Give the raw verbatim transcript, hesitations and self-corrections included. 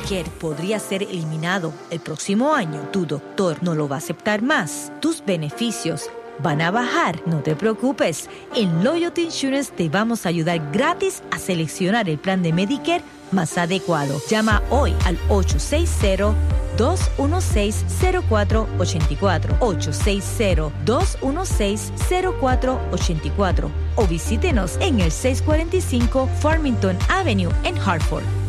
Medicare podría ser eliminado el próximo año, tu doctor no lo va a aceptar más, tus beneficios van a bajar. No te preocupes, en Loyalty Insurance te vamos a ayudar gratis a seleccionar el plan de Medicare más adecuado. Llama hoy al ocho seis cero, dos uno seis, cero cuatro ocho cuatro, ocho seis cero, dos uno seis, cero cuatro ocho cuatro o visítenos en el seiscientos cuarenta y cinco Farmington Avenue en Hartford.